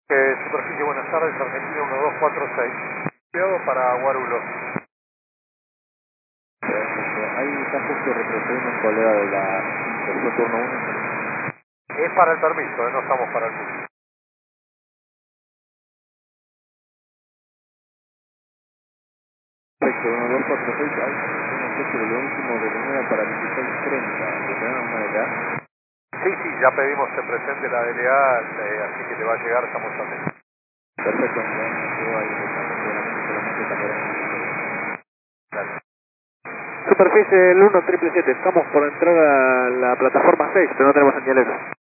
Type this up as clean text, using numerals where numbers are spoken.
Superficie, buenas tardes, Argentina 1246. Cuidado para Guarulhos. Ahí está justo retrocediendo un colega de la del turno 1. Es para el permiso, no estamos para el curso. Perfecto, 1246, ahí tenemos un coche de lo último de Línea para 1630. ¿Tendrán una de acá? Sí, ya pedimos que presente la DLA, así que te va a llegar, estamos atentos. Perfecto, ya llegó ahí solamente cambiarán el número. Dale. Superficie el 1777, estamos por entrar a la plataforma 6, pero no tenemos señales.